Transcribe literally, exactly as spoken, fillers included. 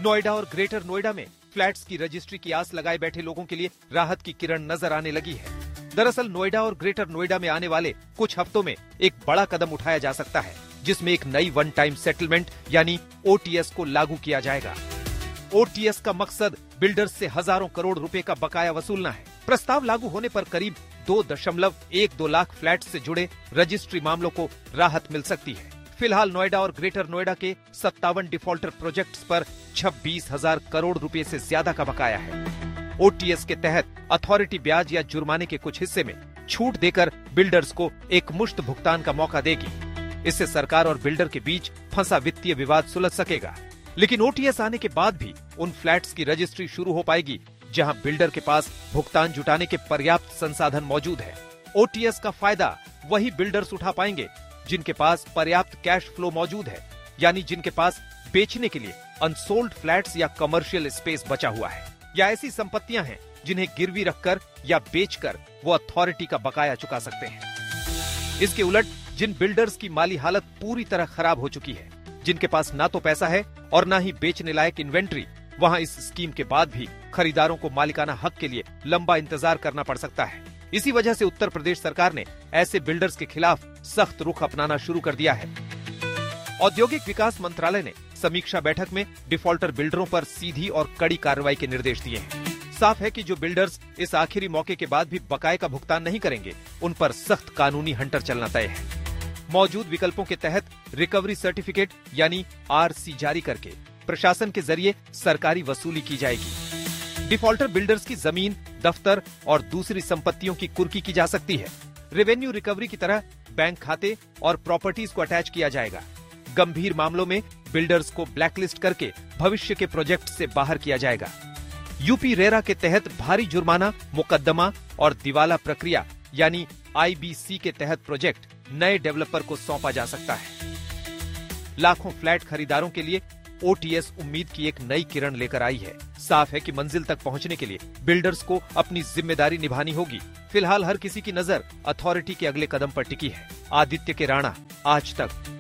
नोएडा और ग्रेटर नोएडा में फ्लैट्स की रजिस्ट्री की आस लगाए बैठे लोगों के लिए राहत की किरण नजर आने लगी है। दरअसल नोएडा और ग्रेटर नोएडा में आने वाले कुछ हफ्तों में एक बड़ा कदम उठाया जा सकता है, जिसमें एक नई वन टाइम सेटलमेंट यानी ओ टी एस को लागू किया जाएगा। ओ टी एस का मकसद बिल्डर्स से हजारों करोड़ रुपए का बकाया वसूलना है। प्रस्ताव लागू होने पर करीब दो दशमलव एक दो लाख फ्लैट से जुड़े रजिस्ट्री मामलों को राहत मिल सकती है। फिलहाल नोएडा और ग्रेटर नोएडा के सत्तावन डिफॉल्टर प्रोजेक्ट्स पर छब्बीस हजार करोड़ रुपए से ज्यादा का बकाया है। ओ टी एस के तहत अथॉरिटी ब्याज या जुर्माने के कुछ हिस्से में छूट देकर बिल्डर्स को एक मुश्त भुगतान का मौका देगी। इससे सरकार और बिल्डर के बीच फंसा वित्तीय विवाद सुलझ सकेगा। लेकिन ओ टी एस आने के बाद भी उन फ्लैट्स की रजिस्ट्री शुरू हो पाएगी जहां बिल्डर के पास भुगतान जुटाने के पर्याप्त संसाधन मौजूद है। ओ टी एस का फायदा वही बिल्डर्स उठा पाएंगे जिनके पास पर्याप्त कैश फ्लो मौजूद है, यानी जिनके पास बेचने के लिए अनसोल्ड फ्लैट्स या कमर्शियल स्पेस बचा हुआ है, या ऐसी संपत्तियां हैं जिन्हें गिरवी रखकर या बेचकर वो अथॉरिटी का बकाया चुका सकते हैं। इसके उलट जिन बिल्डर्स की माली हालत पूरी तरह खराब हो चुकी है, जिनके पास ना तो पैसा है और ना ही बेचने लायक इन्वेंट्री, वहां इस स्कीम के बाद भी खरीदारों को मालिकाना हक के लिए लंबा इंतजार करना पड़ सकता है। इसी वजह से उत्तर प्रदेश सरकार ने ऐसे बिल्डर्स के खिलाफ सख्त रुख अपनाना शुरू कर दिया है। औद्योगिक विकास मंत्रालय ने समीक्षा बैठक में डिफॉल्टर बिल्डरों पर सीधी और कड़ी कार्रवाई के निर्देश दिए हैं। साफ है कि जो बिल्डर्स इस आखिरी मौके के बाद भी बकाये का भुगतान नहीं करेंगे, उन पर सख्त कानूनी हंटर चलना तय है। मौजूद विकल्पों के तहत रिकवरी सर्टिफिकेट यानी आर सी जारी करके प्रशासन के जरिए सरकारी वसूली की जाएगी। डिफॉल्टर बिल्डर्स की जमीन, दफ्तर और दूसरी संपत्तियों की कुर्की की जा सकती है। रेवेन्यू रिकवरी की तरह बैंक खाते और प्रॉपर्टीज को अटैच किया जाएगा। गंभीर मामलों में बिल्डर्स को ब्लैकलिस्ट करके भविष्य के प्रोजेक्ट से बाहर किया जाएगा। यूपी रेरा के तहत भारी जुर्माना, मुकदमा और दिवाला प्रक्रिया यानी आई बी सी के तहत प्रोजेक्ट नए डेवलपर को सौंपा जा सकता है। लाखों फ्लैट खरीदारों के लिए ओ टी एस उम्मीद की एक नई किरण लेकर आई है। साफ है कि मंजिल तक पहुंचने के लिए बिल्डर्स को अपनी जिम्मेदारी निभानी होगी। फिलहाल हर किसी की नजर अथॉरिटी के अगले कदम पर टिकी है। आदित्य के राणा, आज तक।